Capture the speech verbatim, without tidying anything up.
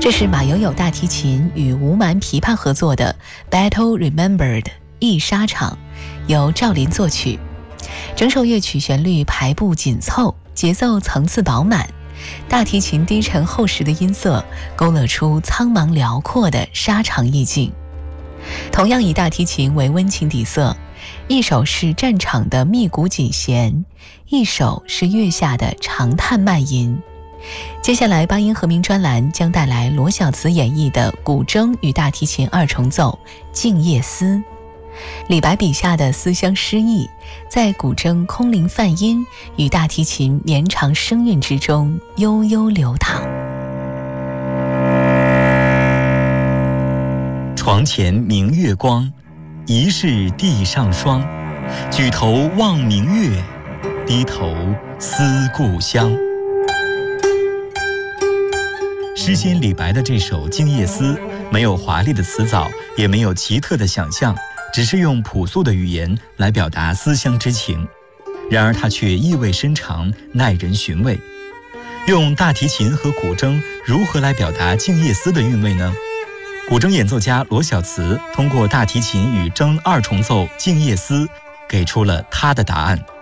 这是马友友大提琴与吴蛮琵琶合作的 Battle Remembered 忆沙场，由赵琳作曲。整首乐曲旋律排布紧凑，节奏层次饱满，大提琴低沉厚实的音色勾勒出苍茫辽阔的沙场意境。同样以大提琴为温情底色，一首是战场的密鼓紧弦，一首是月下的长叹慢吟。接下来八音盒鸣专栏将带来罗小慈演绎的古筝与大提琴二重奏《静夜思》。李白笔下的思乡诗意，在古筝空灵泛音与大提琴绵长声韵之中悠悠流淌。 床前明月光，疑是地上霜。举头望明月，低头思故乡。诗仙李白的这首《静夜思》没有华丽的词藻，也没有奇特的想象，只是用朴素的语言来表达思乡之情。然而它却意味深长，耐人寻味。用大提琴和古筝如何来表达《静夜思》的韵味呢？古筝演奏家罗小慈通过大提琴与筝二重奏《静夜思》给出了他的答案。